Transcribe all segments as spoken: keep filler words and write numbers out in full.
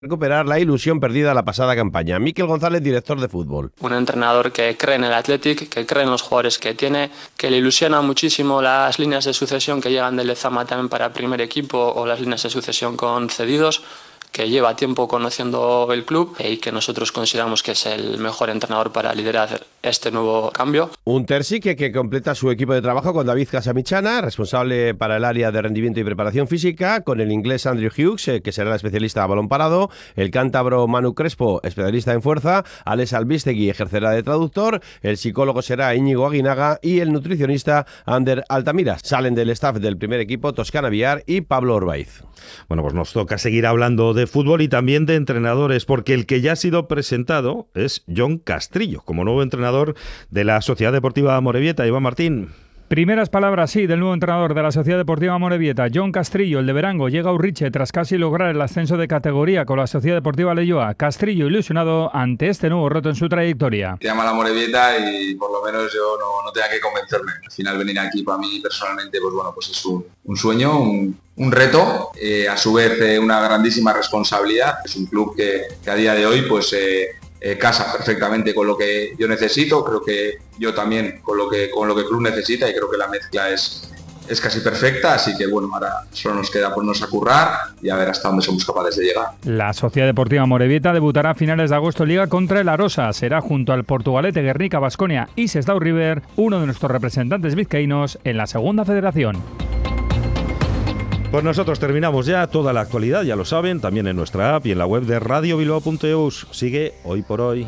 recuperar la ilusión perdida la pasada campaña. Miquel González, director de fútbol. Un entrenador que cree en el Athletic, que cree en los jugadores que tiene, que le ilusiona muchísimo las líneas de sucesión que llegan del Lezama también para el primer equipo o las líneas de sucesión con cedidos, que lleva tiempo conociendo el club y que nosotros consideramos que es el mejor entrenador para liderar este nuevo cambio. Un Terzic que completa su equipo de trabajo con David Casamichana, responsable para el área de rendimiento y preparación física, con el inglés Andrew Hughes, que será el especialista a balón parado, el cántabro Manu Crespo, especialista en fuerza, Alex Albistegui ejercerá de traductor, el psicólogo será Íñigo Aguinaga y el nutricionista Ander Altamira. Salen del staff del primer equipo Toscana Villar y Pablo Orbaiz. Bueno, pues nos toca seguir hablando de de fútbol y también de entrenadores, porque el que ya ha sido presentado es Jon Castrillo, como nuevo entrenador de la Sociedad Deportiva Amorebieta. Iván Martín. Primeras palabras, sí, del nuevo entrenador de la Sociedad Deportiva Amorebieta, Jon Castrillo, el de Verango, llega a Urriche tras casi lograr el ascenso de categoría con la Sociedad Deportiva Leioa. Castrillo ilusionado ante este nuevo reto en su trayectoria. Te llama la Amorebieta y por lo menos yo no, no tenga que convencerme. Al final venir aquí para mí personalmente, pues bueno, pues es un, un sueño, un, un reto, eh, a su vez eh, una grandísima responsabilidad. Es un club que, que a día de hoy pues eh, Eh, casa perfectamente con lo que yo necesito, creo que yo también con lo que con lo que el club necesita, y creo que la mezcla es, es casi perfecta, así que bueno, ahora solo nos queda ponernos a currar y a ver hasta dónde somos capaces de llegar. La Sociedad Deportiva Amorebieta debutará a finales de agosto en Liga contra el Arosa. Será junto al Portugalete, Guernica, Baskonia y Sestao River, uno de nuestros representantes vizcaínos en la segunda federación. Pues nosotros terminamos ya toda la actualidad, ya lo saben, también en nuestra app y en la web de radio bilbao punto e u. Sigue Hoy por Hoy.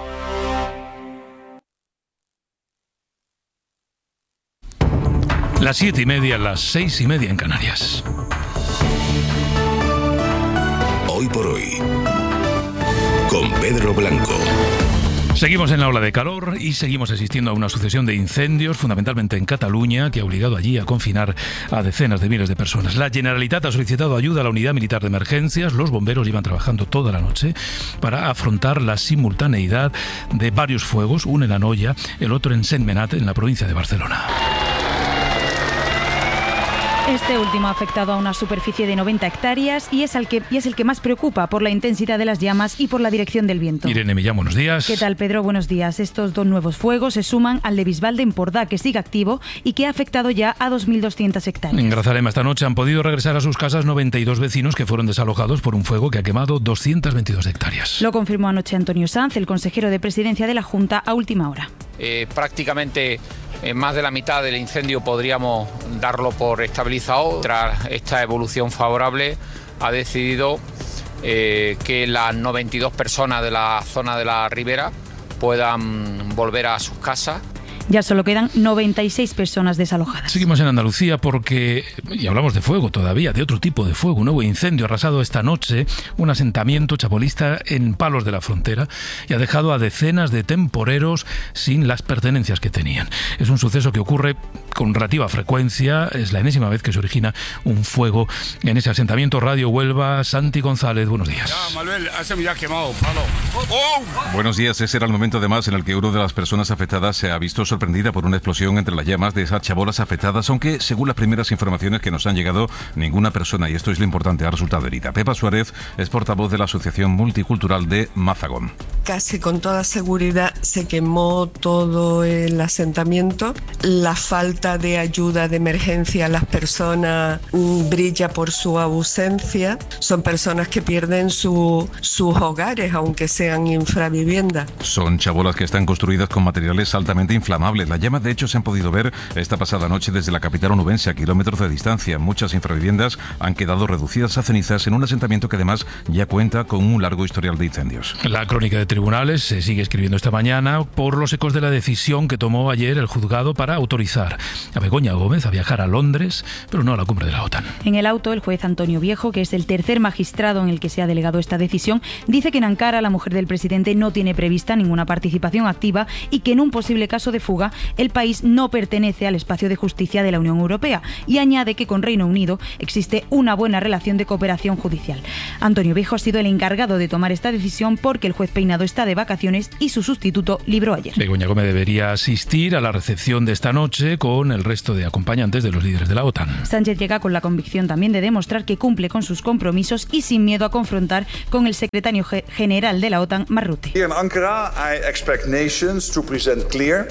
Las siete y media, las seis y media en Canarias. Hoy por Hoy, con Pedro Blanco. Seguimos en la ola de calor y seguimos asistiendo a una sucesión de incendios, fundamentalmente en Cataluña, que ha obligado allí a confinar a decenas de miles de personas. La Generalitat ha solicitado ayuda a la Unidad Militar de Emergencias. Los bomberos iban trabajando toda la noche para afrontar la simultaneidad de varios fuegos, uno en Anoia, el otro en Sentmenat, en la provincia de Barcelona. Este último ha afectado a una superficie de noventa hectáreas y es, el que, y es el que más preocupa por la intensidad de las llamas y por la dirección del viento. Irene Millán, buenos días. ¿Qué tal, Pedro? Buenos días. Estos dos nuevos fuegos se suman al de Bisbal en Empordà, que sigue activo y que ha afectado ya a dos mil doscientas hectáreas. En Grazalema esta noche han podido regresar a sus casas noventa y dos vecinos que fueron desalojados por un fuego que ha quemado doscientas veintidós hectáreas. Lo confirmó anoche Antonio Sanz, el consejero de Presidencia de la Junta, a última hora. Eh, prácticamente eh, más de la mitad del incendio podríamos darlo por estabilizado. Tras esta evolución favorable ha decidido eh, que las noventa y dos personas de la zona de la ribera puedan volver a sus casas. Ya solo quedan noventa y seis personas desalojadas. Seguimos en Andalucía porque, y hablamos de fuego todavía, de otro tipo de fuego, un nuevo incendio ha arrasado esta noche un asentamiento chabolista en Palos de la Frontera y ha dejado a decenas de temporeros sin las pertenencias que tenían. Es un suceso que ocurre con relativa frecuencia, es la enésima vez que se origina un fuego en ese asentamiento. Radio Huelva, Santi González, buenos días. Ya, Manuel, se ya quemado, Pablo. ¡Oh! Buenos días, ese era el momento además en el que una de las personas afectadas se ha visto sorprendida por una explosión entre las llamas de esas chabolas afectadas, aunque según las primeras informaciones que nos han llegado, ninguna persona, y esto es lo importante, ha resultado herida. Pepa Suárez es portavoz de la Asociación Multicultural de Mazagón. Casi con toda seguridad se quemó todo el asentamiento. La falta de ayuda de emergencia a las personas brilla por su ausencia. Son personas que pierden su, sus hogares, aunque sean infraviviendas. Son chabolas que están construidas con materiales altamente inflamables. Las llamas, de hecho, se han podido ver esta pasada noche desde la capital onubense, a kilómetros de distancia. Muchas infraviviendas han quedado reducidas a cenizas en un asentamiento que además ya cuenta con un largo historial de incendios. La crónica de tribunales se sigue escribiendo esta mañana por los ecos de la decisión que tomó ayer el juzgado para autorizar a Begoña Gómez a viajar a Londres, pero no a la cumbre de la OTAN. En el auto, el juez Antonio Viejo, que es el tercer magistrado en el que se ha delegado esta decisión, dice que en Ankara la mujer del presidente no tiene prevista ninguna participación activa y que en un posible caso de fuego fuga, el país no pertenece al espacio de justicia de la Unión Europea y añade que con Reino Unido existe una buena relación de cooperación judicial. Antonio Viejo ha sido el encargado de tomar esta decisión porque el juez Peinado está de vacaciones y su sustituto libró ayer. Begoña Gómez debería asistir a la recepción de esta noche con el resto de acompañantes de los líderes de la OTAN. Sánchez llega con la convicción también de demostrar que cumple con sus compromisos y sin miedo a confrontar con el secretario general de la OTAN, Mark Rutte. Here in Ankara, I expect nations to present clear,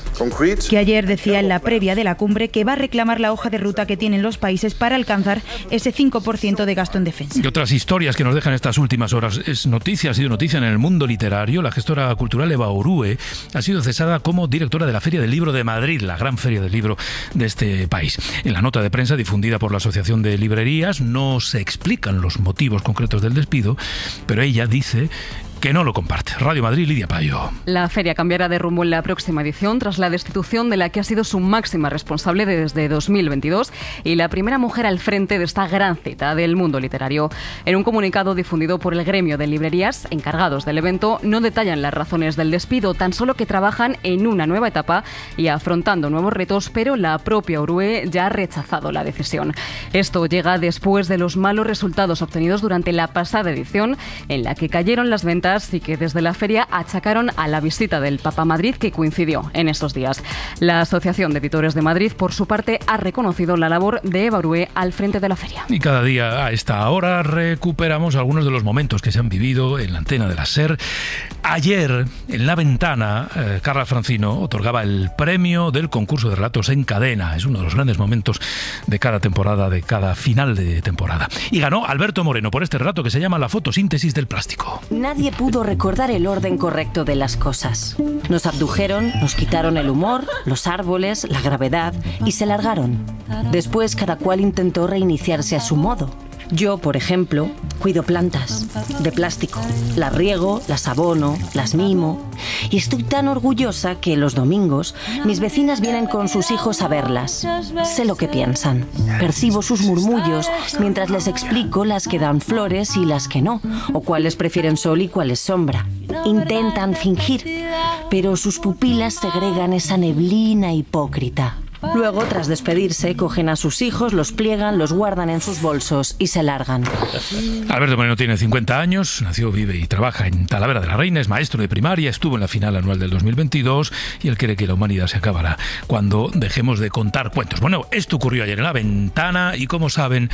que ayer decía en la previa de la cumbre que va a reclamar la hoja de ruta que tienen los países para alcanzar ese cinco por ciento de gasto en defensa. Y otras historias que nos dejan estas últimas horas. Es noticia, ha sido noticia en el mundo literario. La gestora cultural Eva Orue ha sido cesada como directora de la Feria del Libro de Madrid, la gran feria del libro de este país. En la nota de prensa difundida por la Asociación de Librerías no se explican los motivos concretos del despido, pero ella dice que no lo comparte. Radio Madrid, Lidia Payo. La feria cambiará de rumbo en la próxima edición tras la destitución de la que ha sido su máxima responsable desde dos mil veintidós y la primera mujer al frente de esta gran cita del mundo literario. En un comunicado difundido por el gremio de librerías encargados del evento, no detallan las razones del despido, tan solo que trabajan en una nueva etapa y afrontando nuevos retos, pero la propia Orue ya ha rechazado la decisión. Esto llega después de los malos resultados obtenidos durante la pasada edición, en la que cayeron las ventas y que desde la feria achacaron a la visita del Papa a Madrid, que coincidió en estos días. La Asociación de Editores de Madrid, por su parte, ha reconocido la labor de Eva Orue al frente de la feria. Y cada día a esta hora recuperamos algunos de los momentos que se han vivido en la antena de la SER. Ayer, en La Ventana, eh, Carla Francino otorgaba el premio del concurso de relatos en cadena. Es uno de los grandes momentos de cada temporada, de cada final de temporada. Y ganó Alberto Moreno por este relato que se llama La fotosíntesis del plástico. Nadie pudo recordar el orden correcto de las cosas. Nos abdujeron, nos quitaron el humor, los árboles, la gravedad y se largaron. Después cada cual intentó reiniciarse a su modo. Yo, por ejemplo, cuido plantas de plástico. Las riego, las abono, las mimo. Y estoy tan orgullosa que los domingos mis vecinas vienen con sus hijos a verlas. Sé lo que piensan. Percibo sus murmullos mientras les explico las que dan flores y las que no, o cuáles prefieren sol y cuáles sombra. Intentan fingir, pero sus pupilas segregan esa neblina hipócrita. Luego, tras despedirse, cogen a sus hijos, los pliegan, los guardan en sus bolsos y se largan. Alberto Moreno tiene cincuenta años, nació, vive y trabaja en Talavera de la Reina, es maestro de primaria, estuvo en la final anual del dos mil veintidós y él cree que la humanidad se acabará cuando dejemos de contar cuentos. Bueno, esto ocurrió ayer en La Ventana y, como saben,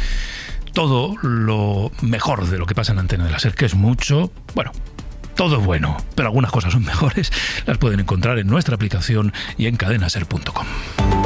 todo lo mejor de lo que pasa en la antena de la SER, que es mucho, bueno, todo es bueno, pero algunas cosas son mejores, las pueden encontrar en nuestra aplicación y en cadena ser punto com.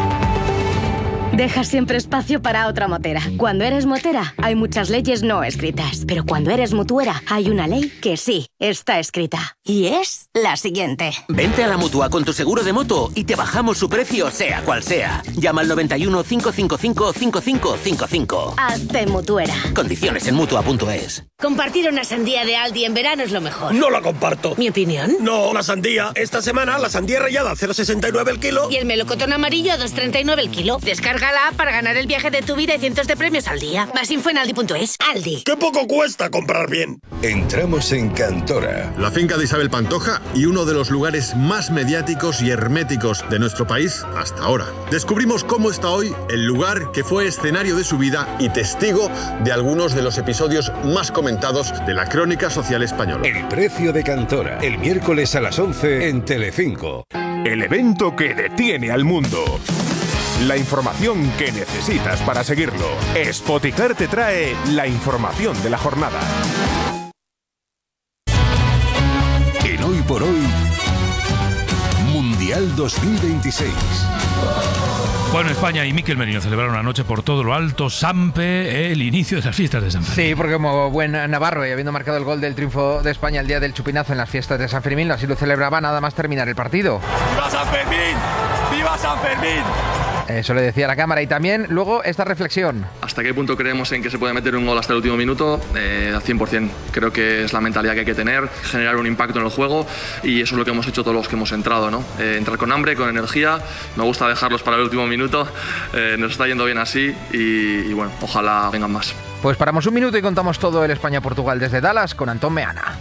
Dejas siempre espacio para otra motera. Cuando eres motera, hay muchas leyes no escritas. Pero cuando eres mutuera, hay una ley que sí está escrita. Y es la siguiente. Vente a la Mutua con tu seguro de moto y te bajamos su precio, sea cual sea. Llama al noventa y uno, cinco cinco cinco, cinco cinco cinco cinco. Hazte mutuera. Condiciones en mutua punto es. Compartir una sandía de Aldi en verano es lo mejor. No la comparto. ¿Mi opinión? No, la sandía. Esta semana la sandía rallada a cero coma sesenta y nueve el kilo. Y el melocotón amarillo a dos coma treinta y nueve el kilo. Descárgala para ganar el viaje de tu vida y cientos de premios al día. Más info en aldi punto es. Aldi. ¡Qué poco cuesta comprar bien! Entramos en Cantora. La finca de Isabel Pantoja y uno de los lugares más mediáticos y herméticos de nuestro país hasta ahora. Descubrimos cómo está hoy el lugar que fue escenario de su vida y testigo de algunos de los episodios más comentados de la crónica social española. El precio de Cantora, el miércoles a las once en Telecinco. El evento que detiene al mundo. La información que necesitas para seguirlo. Spoticar te trae la información de la jornada. En Hoy por Hoy, Mundial dos mil veintiséis. Bueno, España y Miquel Merino celebraron anoche por todo lo alto Sampe el inicio de las fiestas de San Fermín. Sí, porque como buen navarro y habiendo marcado el gol del triunfo de España el día del chupinazo en las fiestas de San Fermín, así lo celebraba nada más terminar el partido. ¡Viva San Fermín! ¡Viva San Fermín! Eso le decía a la cámara y también luego esta reflexión. ¿Hasta qué punto creemos en que se puede meter un gol hasta el último minuto? Eh, al cien por ciento. Creo que es la mentalidad que hay que tener, generar un impacto en el juego y eso es lo que hemos hecho todos los que hemos entrado, ¿no? Eh, entrar con hambre, con energía, me gusta dejarlos para el último minuto, eh, nos está yendo bien así y, y bueno, ojalá vengan más. Pues paramos un minuto y contamos todo el España-Portugal desde Dallas con Antón Meana.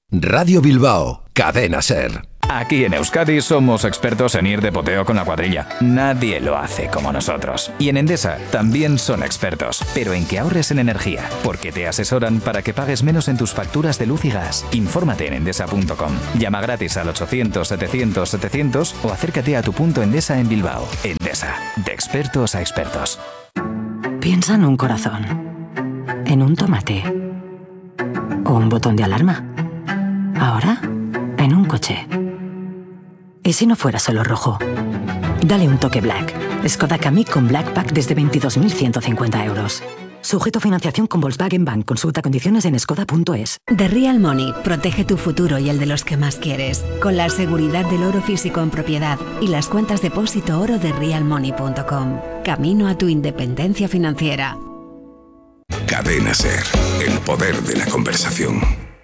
Radio Bilbao, Cadena SER. Aquí en Euskadi somos expertos en ir de poteo con la cuadrilla. Nadie lo hace como nosotros. Y en Endesa también son expertos, pero en que ahorres en energía, porque te asesoran para que pagues menos en tus facturas de luz y gas. Infórmate en endesa punto com. Llama gratis al ochocientos setecientos setecientos o acércate a tu punto Endesa en Bilbao. Endesa, de expertos a expertos. Piensa en un corazón, en un tomate o un botón de alarma. Ahora, en un coche. ¿Y si no fuera solo rojo? Dale un toque Black. Skoda Kamiq con Black Pack desde veintidós mil ciento cincuenta euros. Sujeto a financiación con Volkswagen Bank. Consulta condiciones en skoda punto es. The Real Money protege tu futuro y el de los que más quieres, con la seguridad del oro físico en propiedad y las cuentas depósito oro de real money punto com. Camino a tu independencia financiera. Cadena SER, el poder de la conversación.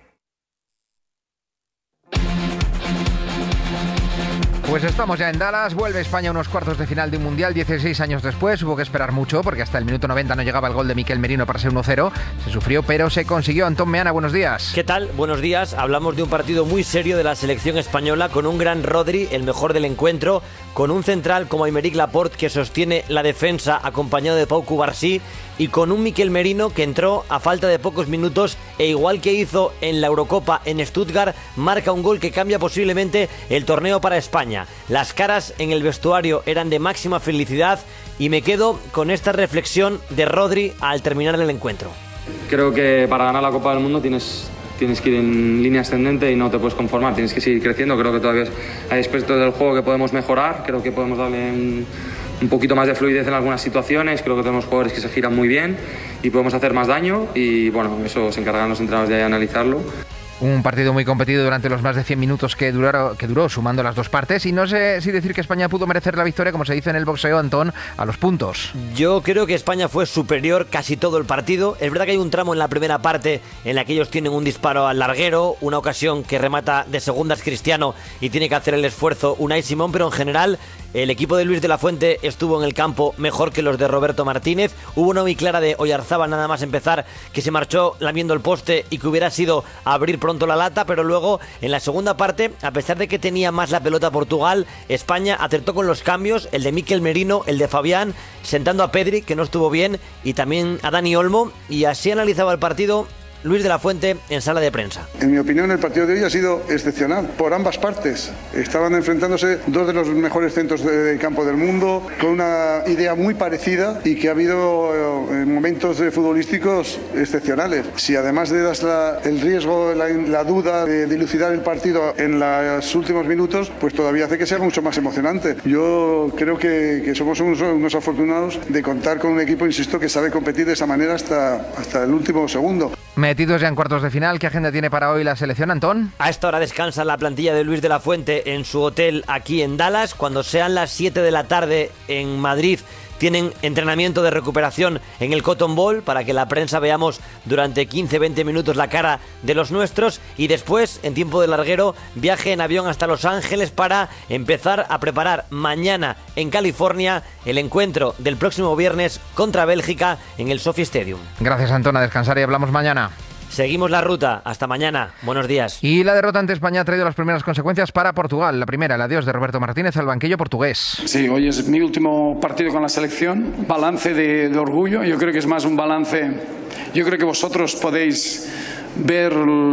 Pues estamos ya en Dallas, vuelve España a unos cuartos de final de un Mundial dieciséis años después. Hubo que esperar mucho porque hasta el minuto noventa no llegaba el gol de Miquel Merino para ser uno cero. Se sufrió, pero se consiguió. Antón Meana, buenos días. ¿Qué tal? Buenos días. Hablamos de un partido muy serio de la selección española, con un gran Rodri, el mejor del encuentro, con un central como Aymeric Laporte que sostiene la defensa acompañado de Pau Cubarsí, y con un Miquel Merino que entró a falta de pocos minutos e igual que hizo en la Eurocopa en Stuttgart, marca un gol que cambia posiblemente el torneo para España. Las caras en el vestuario eran de máxima felicidad y me quedo con esta reflexión de Rodri al terminar el encuentro. Creo que para ganar la Copa del Mundo tienes, tienes que ir en línea ascendente y no te puedes conformar, tienes que seguir creciendo. Creo que todavía hay aspectos del juego que podemos mejorar, creo que podemos darle un, un poquito más de fluidez en algunas situaciones, creo que tenemos jugadores que se giran muy bien y podemos hacer más daño y bueno, eso se encargan los entrenadores de analizarlo. Un partido muy competido durante los más de cien minutos que, duraron, que duró, sumando las dos partes. Y no sé si decir que España pudo merecer la victoria, como se dice en el boxeo, Antón, a los puntos. Yo creo que España fue superior casi todo el partido. Es verdad que hay un tramo en la primera parte en la que ellos tienen un disparo al larguero, una ocasión que remata de segundas Cristiano y tiene que hacer el esfuerzo Unai Simón, pero en general el equipo de Luis de la Fuente estuvo en el campo mejor que los de Roberto Martínez. Hubo una muy clara de Oyarzábal nada más empezar, que se marchó lamiendo el poste y que hubiera sido abrir pronto la lata, pero luego en la segunda parte, a pesar de que tenía más la pelota Portugal, España acertó con los cambios, el de Miquel Merino, el de Fabián, sentando a Pedri, que no estuvo bien, y también a Dani Olmo, y así analizaba el partido Luis de la Fuente en sala de prensa. En mi opinión, el partido de hoy ha sido excepcional por ambas partes. Estaban enfrentándose dos de los mejores centros de campo del mundo, con una idea muy parecida y que ha habido eh, momentos futbolísticos excepcionales. Si además le das la, el riesgo, la, la duda de dilucidar el partido en los últimos minutos, pues todavía hace que sea mucho más emocionante. Yo creo que, que somos unos, unos afortunados de contar con un equipo, insisto, que sabe competir de esa manera hasta, hasta el último segundo. Metidos ya en cuartos de final, ¿qué agenda tiene para hoy la selección, Antón? A esta hora descansa la plantilla de Luis de la Fuente en su hotel aquí en Dallas. Cuando sean las siete de la tarde en Madrid, tienen entrenamiento de recuperación en el Cotton Bowl para que la prensa veamos durante quince a veinte minutos la cara de los nuestros, y después, en tiempo de larguero, viaje en avión hasta Los Ángeles para empezar a preparar mañana en California el encuentro del próximo viernes contra Bélgica en el SoFi Stadium. Gracias, Antón, a descansar y hablamos mañana. Seguimos la ruta. Hasta mañana. Buenos días. Y la derrota ante España ha traído las primeras consecuencias para Portugal. La primera, el adiós de Roberto Martínez al banquillo portugués. Sí, hoy es mi último partido con la selección. Balance de, de orgullo. Yo creo que es más un balance. Yo creo que vosotros podéis ver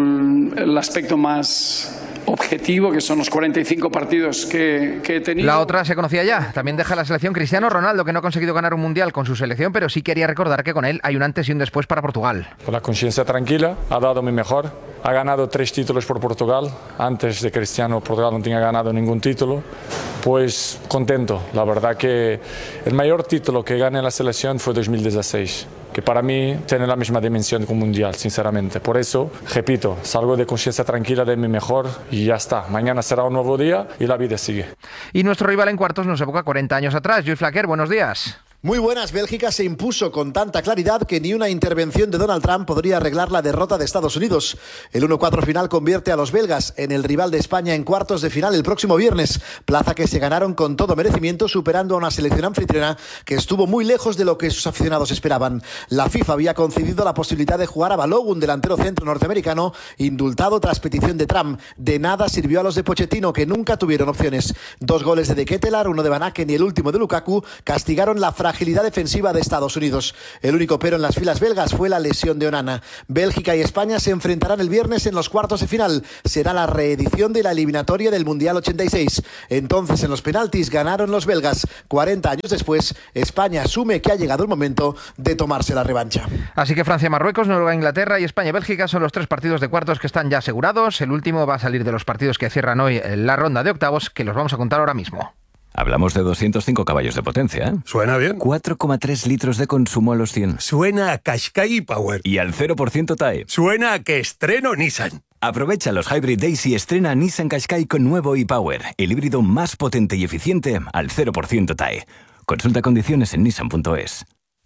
el aspecto más objetivo, que son los cuarenta y cinco partidos que, que he tenido. La otra se conocía ya. También deja la selección Cristiano Ronaldo, que no ha conseguido ganar un mundial con su selección, pero sí quería recordar que con él hay un antes y un después para Portugal. Con la conciencia tranquila, ha dado mi mejor. Ha ganado tres títulos por Portugal. Antes de Cristiano, Portugal no tenía ganado ningún título. Pues contento. La verdad que el mayor título que gané en la selección fue dos mil dieciséis. Que para mí tiene la misma dimensión que un mundial, sinceramente. Por eso, repito, salgo de conciencia tranquila de mi mejor y ya está. Mañana será un nuevo día y la vida sigue. Y nuestro rival en cuartos nos evoca cuarenta años atrás. Lluís Flaquer, buenos días. Muy buenas. Bélgica se impuso con tanta claridad que ni una intervención de Donald Trump podría arreglar la derrota de Estados Unidos. El uno cuatro final convierte a los belgas en el rival de España en cuartos de final el próximo viernes, plaza que se ganaron con todo merecimiento, superando a una selección anfitriona que estuvo muy lejos de lo que sus aficionados esperaban. La FIFA había concedido la posibilidad de jugar a Balogun, delantero centro norteamericano, indultado tras petición de Trump. De nada sirvió a los de Pochettino, que nunca tuvieron opciones. Dos goles de De Ketelaere, uno de Van Aken y el último de Lukaku, castigaron la fragilidad defensiva de Estados Unidos. El único pero en las filas belgas fue la lesión de Onana. Bélgica y España se enfrentarán el viernes en los cuartos de final. Será la reedición de la eliminatoria del Mundial ochenta y seis. Entonces, en los penaltis ganaron los belgas. cuarenta años después, España asume que ha llegado el momento de tomarse la revancha. Así que Francia-Marruecos, Noruega-Inglaterra y España-Bélgica son los tres partidos de cuartos que están ya asegurados. El último va a salir de los partidos que cierran hoy la ronda de octavos, que los vamos a contar ahora mismo. Hablamos de doscientos cinco caballos de potencia, ¿eh? Suena bien. cuatro coma tres litros de consumo a los cien. Suena a Qashqai Power. Y al cero por ciento T A E. Suena a que estreno Nissan. Aprovecha los Hybrid Days y estrena Nissan Qashqai con nuevo e-Power, el híbrido más potente y eficiente al cero por ciento T A E. Consulta condiciones en nissan punto es.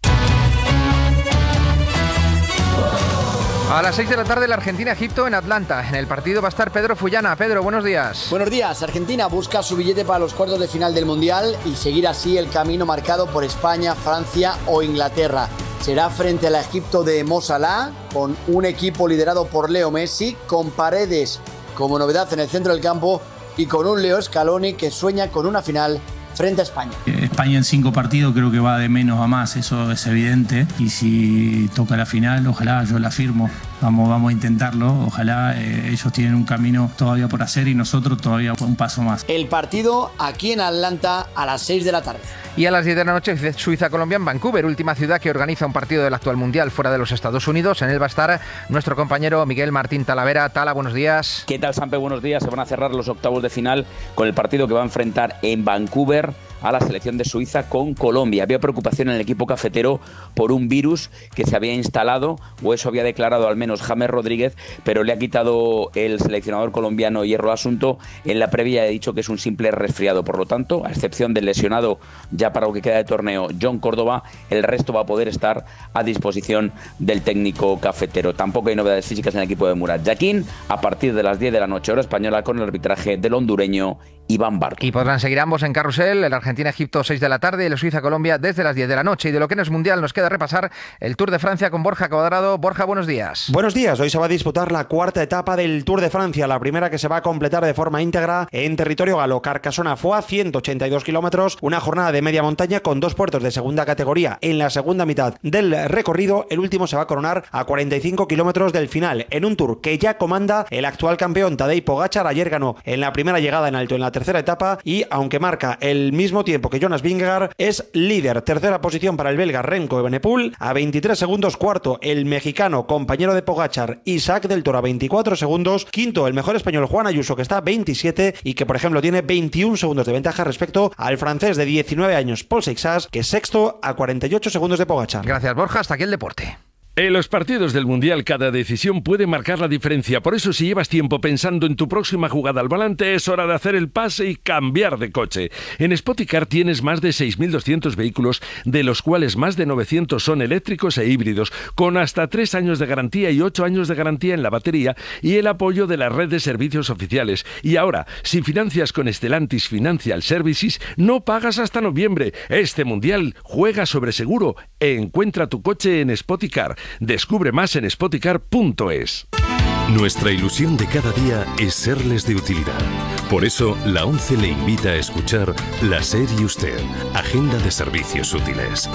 A las seis de la tarde, la Argentina-Egipto en Atlanta. En el partido va a estar Pedro Fullana. Pedro, buenos días. Buenos días. Argentina busca su billete para los cuartos de final del Mundial y seguir así el camino marcado por España, Francia o Inglaterra. Será frente al Egipto de Mo Salah, con un equipo liderado por Leo Messi, con Paredes como novedad en el centro del campo y con un Leo Scaloni que sueña con una final frente a España. España en cinco partidos creo que va de menos a más, eso es evidente. Y si toca la final, ojalá, yo la firmo. Vamos, vamos a intentarlo. Ojalá eh, ellos tienen un camino todavía por hacer y nosotros todavía un paso más. El partido aquí en Atlanta a las seis de la tarde. Y a las diez de la noche, Suiza-Colombia en Vancouver, última ciudad que organiza un partido del actual Mundial fuera de los Estados Unidos. En él va a estar nuestro compañero Miguel Martín Talavera. Tala, buenos días. ¿Qué tal, Sampe? Buenos días. Se van a cerrar los octavos de final con el partido que va a enfrentar en Vancouver a la selección de Suiza con Colombia. Había preocupación en el equipo cafetero por un virus que se había instalado, o eso había declarado al menos James Rodríguez, pero le ha quitado el seleccionador colombiano hierro al asunto. En la previa ha dicho que es un simple resfriado. Por lo tanto, a excepción del lesionado ya para lo que queda de torneo, John Córdoba, el resto va a poder estar a disposición del técnico cafetero. Tampoco hay novedades físicas en el equipo de Murat Yakin a partir de las diez de la noche hora española con el arbitraje del hondureño Iván Barco. Y podrán seguir ambos en carrusel, el Argentina-Egipto seis de la tarde y el Suiza-Colombia desde las diez de la noche. Y de lo que no es mundial nos queda repasar el Tour de Francia con Borja Cuadrado. Borja, buenos días. Buenos días. Hoy se va a disputar la cuarta etapa del Tour de Francia, la primera que se va a completar de forma íntegra en territorio galo. Carcassonne-Foix, ciento ochenta y dos kilómetros, una jornada de media montaña con dos puertos de segunda categoría en la segunda mitad del recorrido. El último se va a coronar a cuarenta y cinco kilómetros del final, en un Tour que ya comanda el actual campeón Tadej Pogačar. Ayer ganó en la primera llegada en alto en la tercera etapa y, aunque marca el mismo tiempo que Jonas Vingegaard, es líder. Tercera posición para el belga Remco Evenepoel, a veintitrés segundos. Cuarto, el mexicano compañero de Pogačar, Isaac del Toro, a veinticuatro segundos. Quinto, el mejor español Juan Ayuso, que está a veintisiete y que, por ejemplo, tiene veintiún segundos de ventaja respecto al francés de diecinueve años, Paul Seixas, que es sexto a cuarenta y ocho segundos de Pogačar. Gracias, Borja. Hasta aquí el deporte. En los partidos del Mundial cada decisión puede marcar la diferencia. Por eso, si llevas tiempo pensando en tu próxima jugada al volante, es hora de hacer el pase y cambiar de coche. En Spoticar tienes más de seis mil doscientos vehículos, de los cuales más de novecientos son eléctricos e híbridos, con hasta tres años de garantía y ocho años de garantía en la batería y el apoyo de la red de servicios oficiales. Y ahora, si financias con Stellantis Financial Services, no pagas hasta noviembre. Este Mundial juega sobre seguro. Encuentra tu coche en Spoticar. Descubre más en spoticar punto es. Nuestra ilusión de cada día es serles de utilidad. Por eso, la ONCE le invita a escuchar La SER y Usted, Agenda de Servicios Útiles.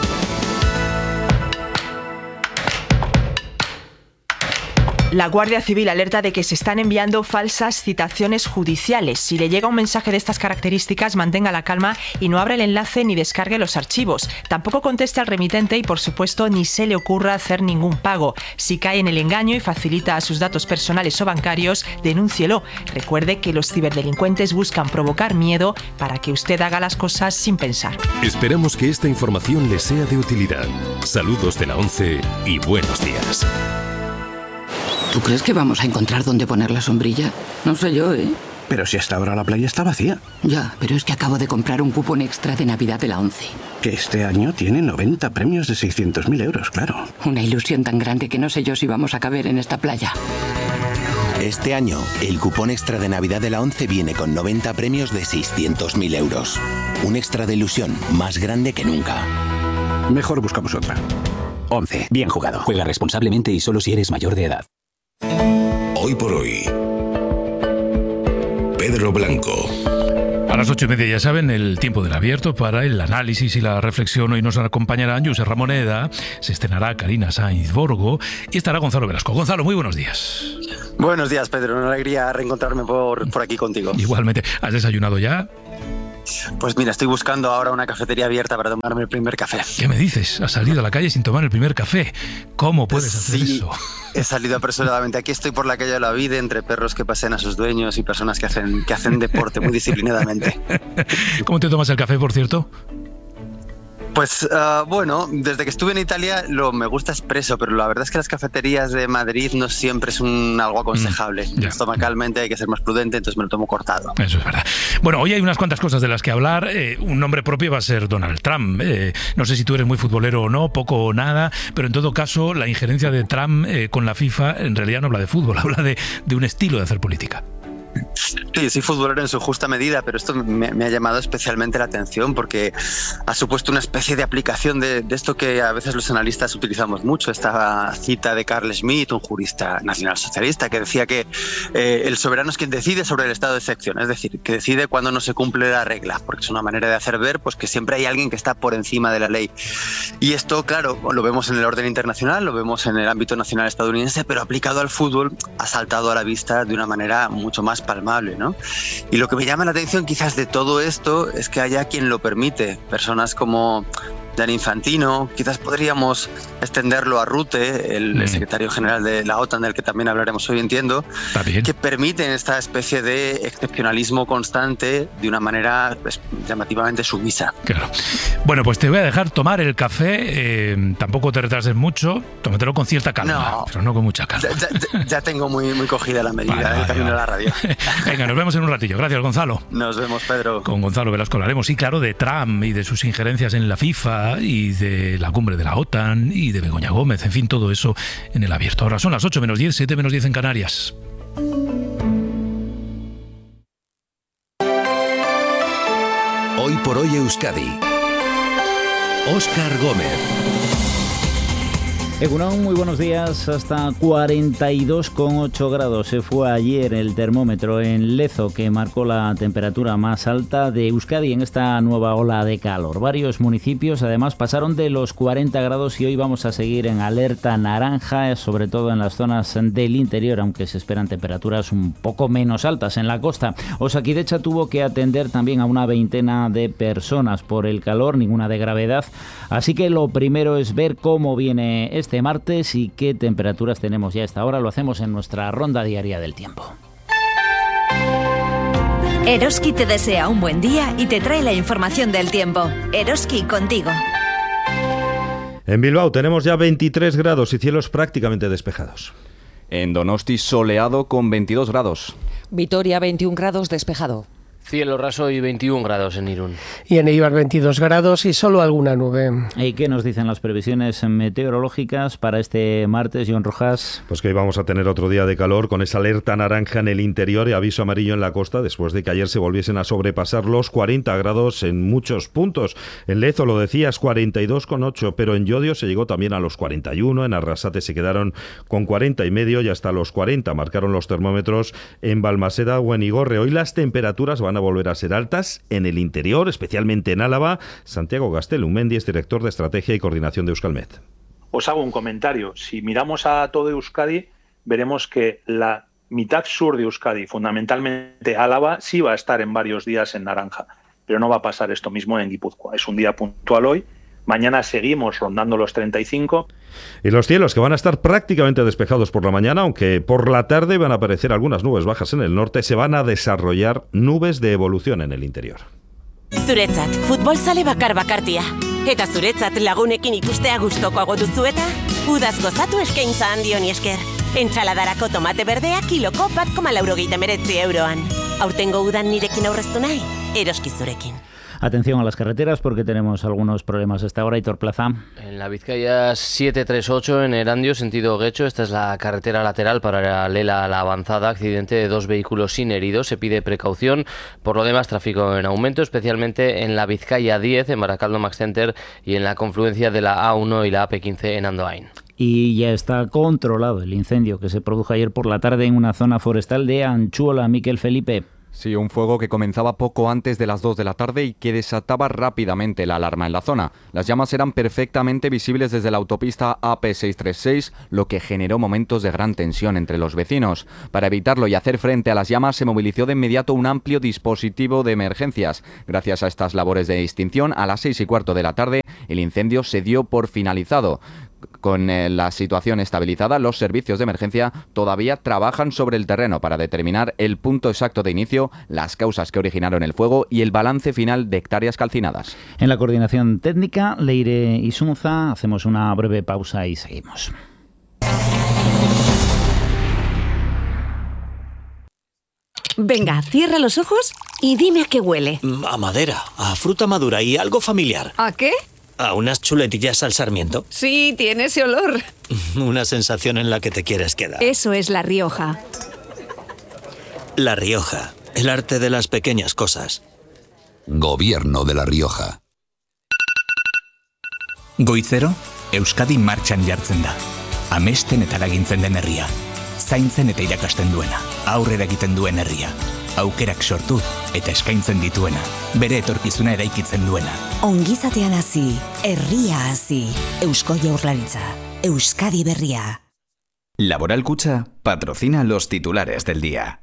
La Guardia Civil alerta de que se están enviando falsas citaciones judiciales. Si le llega un mensaje de estas características, mantenga la calma y no abra el enlace ni descargue los archivos. Tampoco conteste al remitente y, por supuesto, ni se le ocurra hacer ningún pago. Si cae en el engaño y facilita sus datos personales o bancarios, denúncielo. Recuerde que los ciberdelincuentes buscan provocar miedo para que usted haga las cosas sin pensar. Esperamos que esta información le sea de utilidad. Saludos de la ONCE y buenos días. ¿Tú crees que vamos a encontrar dónde poner la sombrilla? No sé yo, ¿eh? Pero si hasta ahora la playa está vacía. Ya, pero es que acabo de comprar un cupón extra de Navidad de la ONCE. Que este año tiene noventa premios de seiscientos mil euros, claro. Una ilusión tan grande que no sé yo si vamos a caber en esta playa. Este año, el cupón extra de Navidad de la ONCE viene con noventa premios de seiscientos mil euros. Un extra de ilusión más grande que nunca. Mejor buscamos otra. ONCE. Bien jugado. Juega responsablemente y solo si eres mayor de edad. Hoy por hoy, Pedro Blanco. A las ocho y media, ya saben, el tiempo del abierto para el análisis y la reflexión. Hoy nos acompañarán Josep Ramoneda, se estrenará Karina Sainz Borgo y estará Gonzalo Velasco. Gonzalo, muy buenos días. Buenos días, Pedro. Una alegría reencontrarme por, por aquí contigo. Igualmente. ¿Has desayunado ya? Pues mira, estoy buscando ahora una cafetería abierta para tomarme el primer café. ¿Qué me dices? ¿Has salido a la calle sin tomar el primer café? ¿Cómo puedes hacer sí, eso? He salido apresuradamente. Aquí estoy por la calle de la Vida, entre perros que pasean a sus dueños y personas que hacen, que hacen deporte muy disciplinadamente. ¿Cómo te tomas el café, por cierto? Pues uh, bueno, desde que estuve en Italia lo me gusta expreso, pero la verdad es que las cafeterías de Madrid no siempre es un algo aconsejable. Mm, Estomacalmente hay que ser más prudente, entonces me lo tomo cortado. Eso es verdad. Bueno, hoy hay unas cuantas cosas de las que hablar. Eh, un nombre propio va a ser Donald Trump. Eh, no sé si tú eres muy futbolero o no, poco o nada, pero en todo caso la injerencia de Trump eh, con la FIFA en realidad no habla de fútbol, habla de, de un estilo de hacer política. Sí, soy futbolero en su justa medida, pero esto me, me ha llamado especialmente la atención porque ha supuesto una especie de aplicación de, de esto que a veces los analistas utilizamos mucho, esta cita de Carl Schmitt, un jurista nacionalsocialista, que decía que eh, el soberano es quien decide sobre el estado de excepción, es decir, que decide cuando no se cumple la regla, porque es una manera de hacer ver pues, que siempre hay alguien que está por encima de la ley. Y esto, claro, lo vemos en el orden internacional, lo vemos en el ámbito nacional estadounidense, pero aplicado al fútbol ha saltado a la vista de una manera mucho más palmable, ¿no? Y lo que me llama la atención quizás de todo esto es que haya quien lo permite, personas como Gianni Infantino, quizás podríamos extenderlo a Rutte, el, mm. el secretario general de la OTAN, del que también hablaremos hoy, entiendo, que permiten esta especie de excepcionalismo constante de una manera pues, llamativamente sumisa. Claro. Bueno, pues te voy a dejar tomar el café, eh, tampoco te retrases mucho, tómatelo con cierta calma, no, pero no con mucha calma. Ya, ya, ya tengo muy, muy cogida la medida, vale, el vale, camino vale. a la radio. Venga, nos vemos en un ratillo. Gracias, Gonzalo. Nos vemos, Pedro. Con Gonzalo Velasco hablaremos, sí, claro, de Trump y de sus injerencias en la FIFA y de la cumbre de la OTAN y de Begoña Gómez, en fin, todo eso en el abierto. Ahora son las ocho menos diez, siete menos diez en Canarias. Hoy por hoy Euskadi. Óscar Gómez. Egunon, muy buenos días. Hasta cuarenta y dos coma ocho grados se fue ayer el termómetro en Lezo, que marcó la temperatura más alta de Euskadi en esta nueva ola de calor. Varios municipios además pasaron de los cuarenta grados y hoy vamos a seguir en alerta naranja, sobre todo en las zonas del interior, aunque se esperan temperaturas un poco menos altas en la costa. Osakidecha tuvo que atender también a una veintena de personas por el calor, ninguna de gravedad. Así que lo primero es ver cómo viene este Este martes y qué temperaturas tenemos ya a esta hora. Lo hacemos en nuestra ronda diaria del tiempo. Eroski te desea un buen día y te trae la información del tiempo. Eroski, contigo. En Bilbao tenemos ya veintitrés grados y cielos prácticamente despejados. En Donosti soleado con veintidós grados. Vitoria veintiún grados despejado. Cielo raso y veintiún grados en Irún. Y en Eibar veintidós grados y solo alguna nube. ¿Y qué nos dicen las previsiones meteorológicas para este martes, Joan Rojas? Pues que hoy vamos a tener otro día de calor con esa alerta naranja en el interior y aviso amarillo en la costa después de que ayer se volviesen a sobrepasar los cuarenta grados en muchos puntos. En Lezo, lo decías, cuarenta y dos coma ocho, pero en Llodio se llegó también a los cuarenta y uno, en Arrasate se quedaron con cuarenta y medio y hasta los cuarenta marcaron los termómetros en Balmaseda o en Igorre. Hoy las temperaturas van a volver a ser altas en el interior, especialmente en Álava. Santiago Gastelum-Mendy es director de Estrategia y Coordinación de Euskalmet. Os hago un comentario. Si miramos a todo Euskadi, veremos que la mitad sur de Euskadi, fundamentalmente Álava, sí va a estar en varios días en naranja, pero no va a pasar esto mismo en Guipúzcoa. Es un día puntual hoy. Mañana seguimos rondando los treinta y cinco. Y los cielos que van a estar prácticamente despejados por la mañana, aunque por la tarde van a aparecer algunas nubes bajas en el norte, se van a desarrollar nubes de evolución en el interior. Zuretzat, futbol zale bakar bakartia. Eta zuretzat lagunekin ikustea gustokoago duzu eta udaz gozatu eskaintza handi honi esker. Entzaladarako tomate berdea kiloko bat koma laurogeita hemeretzi euroan. Aurtengo udan nirekin aurreztu nahi, Eroski zurekin. Atención a las carreteras porque tenemos algunos problemas a esta hora. Aitor Plaza. En la Vizcaya setecientos treinta y ocho en Erandio, sentido Guecho. Esta es la carretera lateral paralela a la avanzada. Accidente de dos vehículos sin heridos. Se pide precaución. Por lo demás, tráfico en aumento, especialmente en la Vizcaya diez, en Baracaldo Max Center, y en la confluencia de la A uno y la A P quince en Andoain. Y ya está controlado el incendio que se produjo ayer por la tarde en una zona forestal de Anchuola. Miquel Felipe. Sí, un fuego que comenzaba poco antes de las dos de la tarde y que desataba rápidamente la alarma en la zona. Las llamas eran perfectamente visibles desde la autopista A P seiscientos treinta y seis, lo que generó momentos de gran tensión entre los vecinos. Para evitarlo y hacer frente a las llamas se movilizó de inmediato un amplio dispositivo de emergencias. Gracias a estas labores de extinción, a las seis y cuarto de la tarde, el incendio se dio por finalizado. Con eh, la situación estabilizada, los servicios de emergencia todavía trabajan sobre el terreno para determinar el punto exacto de inicio, las causas que originaron el fuego y el balance final de hectáreas calcinadas. En la coordinación técnica, Leire Isunza, hacemos una breve pausa y seguimos. Venga, cierra los ojos y dime a qué huele. A madera, a fruta madura y algo familiar. ¿A qué? ¿A unas chuletillas al sarmiento? Sí, tiene ese olor. Una sensación en la que te quieres quedar. Eso es La Rioja. La Rioja, el arte de las pequeñas cosas. Gobierno de La Rioja. Goizero, Euskadi martxan jartzen da. Amesten eta eragintzen den herria. Zaintzen eta irakasten duena. Aurrera egiten duen herria. Aukerak sortu eta eskaintzen dituena, bere etorkizuna eraikitzen duena. Ongizatean hasi, herria hasi. Eusko Jaurlaritza, Euskadi berria. Laboral Kutxa patrocina los titulares del día.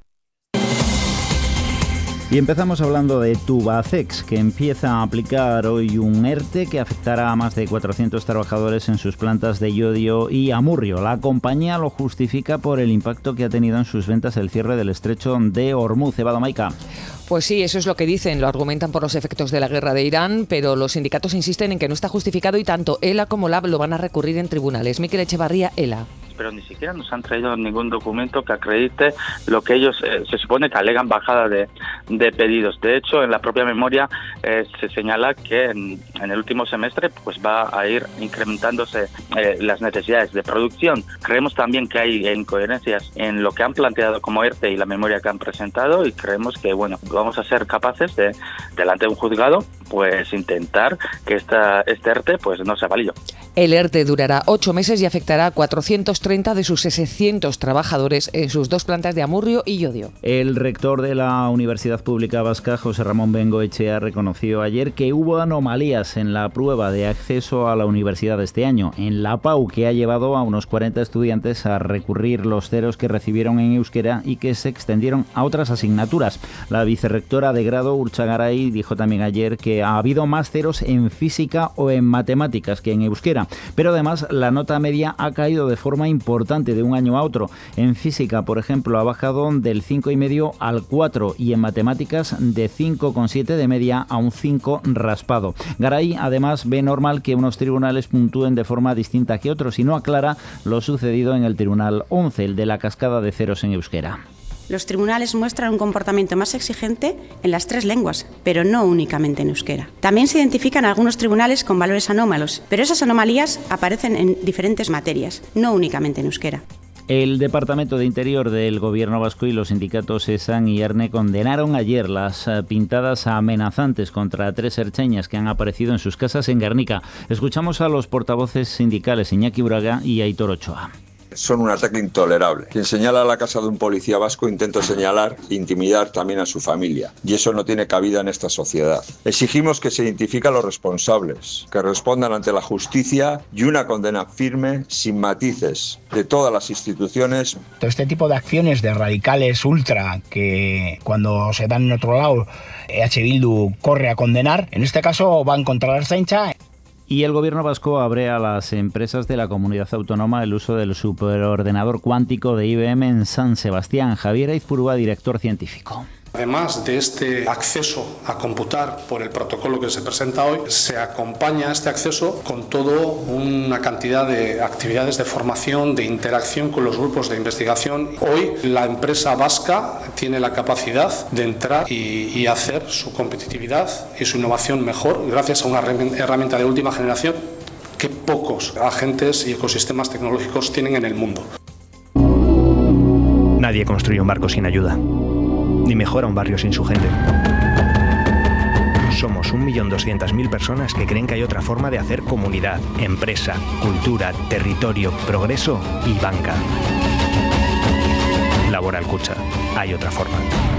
Y empezamos hablando de Tubacex, que empieza a aplicar hoy un ERTE que afectará a más de cuatrocientos trabajadores en sus plantas de Llodio y Amurrio. La compañía lo justifica por el impacto que ha tenido en sus ventas el cierre del estrecho de Hormuz. Eva Domaica. Pues sí, eso es lo que dicen, lo argumentan por los efectos de la guerra de Irán, pero los sindicatos insisten en que no está justificado y tanto ELA como LAB lo van a recurrir en tribunales. Miquel Echevarría, ELA. Pero ni siquiera nos han traído ningún documento que acredite lo que ellos eh, se supone que alegan bajada de, de pedidos. De hecho, en la propia memoria eh, se señala que en, en el último semestre pues va a ir incrementándose eh, las necesidades de producción. Creemos también que hay incoherencias en lo que han planteado como ERTE y la memoria que han presentado, y creemos que bueno vamos a ser capaces de, delante de un juzgado, pues intentar que esta, este ERTE pues no sea válido. El ERTE durará ocho meses y afectará a cuatrocientos treinta de sus seiscientos trabajadores en sus dos plantas de Amurrio y Llodio. El rector de la Universidad Pública Vasca, José Ramón Bengoechea, reconoció ayer que hubo anomalías en la prueba de acceso a la universidad este año, en la P A U, que ha llevado a unos cuarenta estudiantes a recurrir los ceros que recibieron en euskera y que se extendieron a otras asignaturas. La vicerrectora de grado, Urchagaray, dijo también ayer que ha habido más ceros en física o en matemáticas que en euskera. Pero además la nota media ha caído de forma importante de un año a otro. En física, por ejemplo, ha bajado del cinco coma cinco al cuatro y en matemáticas de cinco coma siete de media a un cinco raspado. Garay además ve normal que unos tribunales puntúen de forma distinta que otros y no aclara lo sucedido en el Tribunal once, el de la cascada de ceros en euskera. Los tribunales muestran un comportamiento más exigente en las tres lenguas, pero no únicamente en euskera. También se identifican algunos tribunales con valores anómalos, pero esas anomalías aparecen en diferentes materias, no únicamente en euskera. El Departamento de Interior del Gobierno vasco y los sindicatos ESAN y ERNE condenaron ayer las pintadas amenazantes contra tres ertzainas que han aparecido en sus casas en Gernika. Escuchamos a los portavoces sindicales Iñaki Braga y Aitor Ochoa. Son un ataque intolerable. Quien señala la casa de un policía vasco intenta señalar e intimidar también a su familia. Y eso no tiene cabida en esta sociedad. Exigimos que se identifiquen a los responsables, que respondan ante la justicia y una condena firme, sin matices, de todas las instituciones. Todo este tipo de acciones de radicales ultra que cuando se dan en otro lado, E H Bildu corre a condenar, en este caso van contra la Ertzaintza. Y el gobierno vasco abre a las empresas de la comunidad autónoma el uso del superordenador cuántico de I B M en San Sebastián. Javier Aizpurúa, director científico. Además de este acceso a computar por el protocolo que se presenta hoy, se acompaña este acceso con toda una cantidad de actividades de formación, de interacción con los grupos de investigación. Hoy la empresa vasca tiene la capacidad de entrar y, y hacer su competitividad y su innovación mejor gracias a una herramienta de última generación que pocos agentes y ecosistemas tecnológicos tienen en el mundo. Nadie construye un barco sin ayuda, ni mejora un barrio sin su gente. Somos un millón doscientas mil personas que creen que hay otra forma de hacer comunidad, empresa, cultura, territorio, progreso y banca. Laboral Kutxa. Hay otra forma.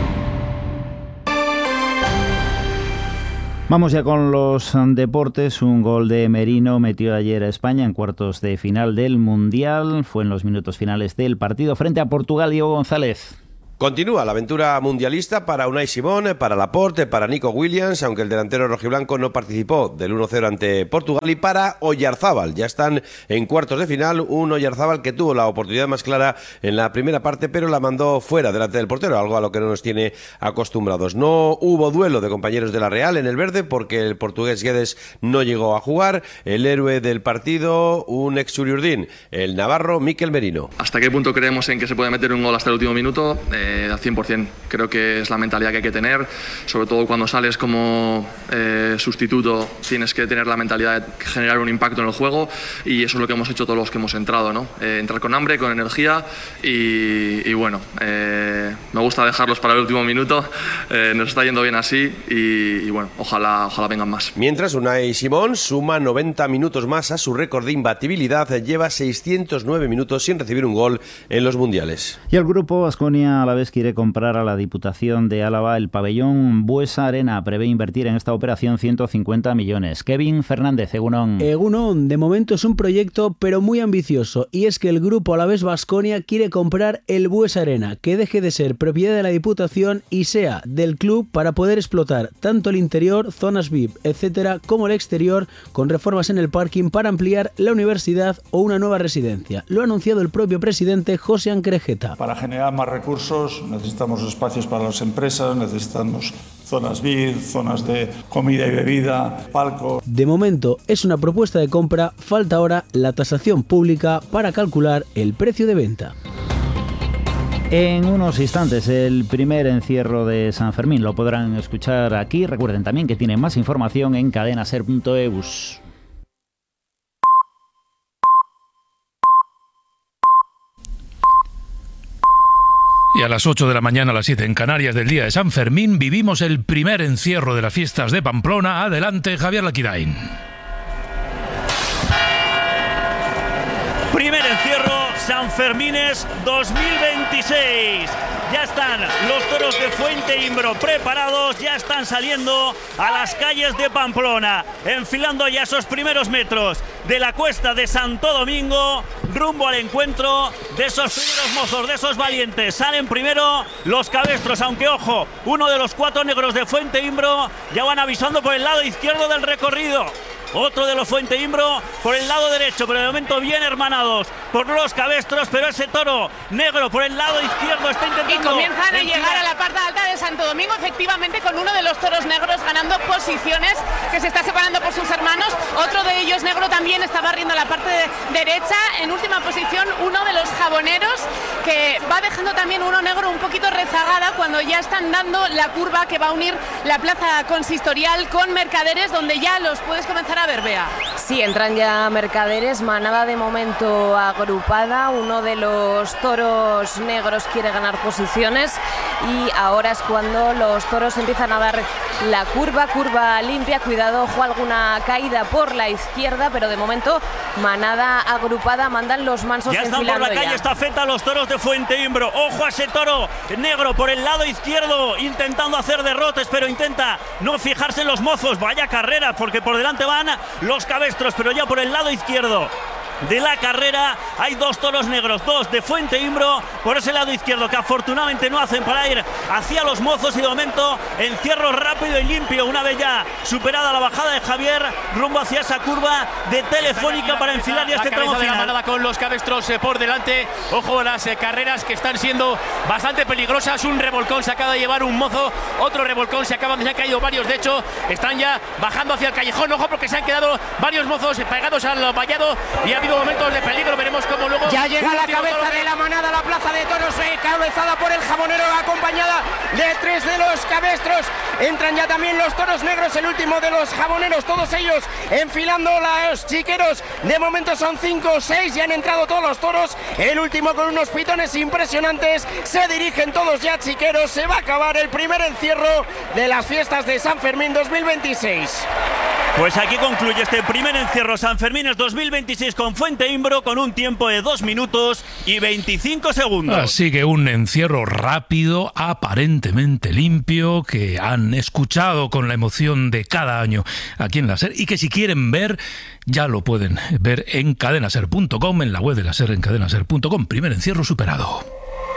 Vamos ya con los deportes. Un gol de Merino metió ayer a España en cuartos de final del Mundial. Fue en los minutos finales del partido frente a Portugal. Diego González. Continúa la aventura mundialista para Unai Simón, para Laporte, para Nico Williams, aunque el delantero rojiblanco no participó del uno cero ante Portugal, y para Oyarzábal. Ya están en cuartos de final, un Oyarzábal que tuvo la oportunidad más clara en la primera parte, pero la mandó fuera delante del portero, algo a lo que no nos tiene acostumbrados. No hubo duelo de compañeros de la Real en el verde porque el portugués Guedes no llegó a jugar. El héroe del partido, un ex Uriurdin, el navarro Mikel Merino. ¿Hasta qué punto creemos en que se puede meter un gol hasta el último minuto? Eh, al cien por ciento. Creo que es la mentalidad que hay que tener, sobre todo cuando sales como eh, sustituto, tienes que tener la mentalidad de generar un impacto en el juego, y eso es lo que hemos hecho todos los que hemos entrado, ¿no? Eh, entrar con hambre, con energía y, y bueno, eh, me gusta dejarlos para el último minuto, eh, nos está yendo bien así y, y bueno, ojalá, ojalá vengan más. Mientras, Unai Simón suma noventa minutos más a su récord de imbatibilidad, lleva seiscientos nueve minutos sin recibir un gol en los mundiales. Y el grupo Baskonia a la vez quiere comprar a la Diputación de Álava el pabellón Buesa Arena. Prevé invertir en esta operación ciento cincuenta millones. Kevin Fernández, Egunon. Egunon, de momento es un proyecto pero muy ambicioso, y es que el grupo Alavés Baskonia quiere comprar el Buesa Arena, que deje de ser propiedad de la Diputación y sea del club, para poder explotar tanto el interior, zonas V I P, etcétera, como el exterior, con reformas en el parking para ampliar la universidad o una nueva residencia. Lo ha anunciado el propio presidente José Anquerejeta. Para generar más recursos necesitamos espacios para las empresas, necesitamos zonas V I P, zonas de comida y bebida, palcos. De momento es una propuesta de compra, falta ahora la tasación pública para calcular el precio de venta. En unos instantes el primer encierro de San Fermín lo podrán escuchar aquí. Recuerden también que tienen más información en cadena ser punto e u s. Y a las ocho de la mañana, a las siete en Canarias del día de San Fermín, vivimos el primer encierro de las fiestas de Pamplona. Adelante, Javier Laquirain. Primer encierro Sanfermines dos mil veintiséis. Ya están los toros de Fuente Imbro preparados, ya están saliendo a las calles de Pamplona, enfilando ya esos primeros metros de la cuesta de Santo Domingo, rumbo al encuentro de esos primeros mozos, de esos valientes. Salen primero los cabestros, aunque ojo, uno de los cuatro negros de Fuente Imbro ya van avisando por el lado izquierdo del recorrido. Otro de los Fuente Imbro por el lado derecho, pero de momento bien hermanados por los cabestros, pero ese toro negro por el lado izquierdo está intentando... Y comienzan a enfilar. llegar a la parte alta de Santo Domingo, efectivamente con uno de los toros negros ganando posiciones, que se está separando por sus hermanos. Otro de ellos negro también está barriendo la parte de derecha. En última posición uno de los jaboneros, que va dejando también uno negro un poquito rezagada cuando ya están dando la curva que va a unir la plaza consistorial con Mercaderes, donde ya los puedes comenzar a ver, Bea. Sí, entran ya Mercaderes, manada de momento agrupada. Uno de los toros negros quiere ganar posiciones y ahora es cuando los toros empiezan a dar la curva, curva limpia. Cuidado, ojo, alguna caída por la izquierda, pero de momento manada agrupada, mandan los mansos ya están por la calle ya. Estafeta los toros de Fuente Imbro. Ojo a ese toro negro por el lado izquierdo, intentando hacer derrotes, pero intenta no fijarse en los mozos. Vaya carrera, porque por delante van los cabestros, pero ya por el lado izquierdo de la carrera. Hay dos toros negros, dos de Fuente Imbro por ese lado izquierdo, que afortunadamente no hacen para ir hacia los Mozos, y de momento encierro rápido y limpio una vez ya superada la bajada de Javier rumbo hacia esa curva de Telefónica para enfilar ya este tramo final. La manada con los cabestros eh, por delante. Ojo a las eh, carreras que están siendo bastante peligrosas. Un revolcón se acaba de llevar un mozo, otro revolcón se acaban de se han caído varios, de hecho están ya bajando hacia el callejón. Ojo porque se han quedado varios mozos pegados al vallado y ha habido momentos de peligro. Veremos cómo luego ya llega la cabeza de la manada a la plaza de toros, eh, cabezada por el Jabonero, acompañada de tres de los cabestros. Entran ya también los toros negros, el último de los jaboneros, todos ellos enfilando los chiqueros. De momento son cinco o seis, ya han entrado todos los toros. El último con unos pitones impresionantes. Se dirigen todos ya chiqueros. Se va a acabar el primer encierro de las fiestas de San Fermín dos mil veintiséis. Pues aquí concluye este primer encierro San Fermín dos mil veintiséis con Fuente Imbro, con un tiempo de dos minutos y veinticinco segundos. Así que un encierro rápido, aparentemente limpio, que han escuchado con la emoción de cada año aquí en la SER, y que si quieren ver, ya lo pueden ver en cadenaser punto com, en la web de la SER, en cadenaser punto com. Primer encierro superado.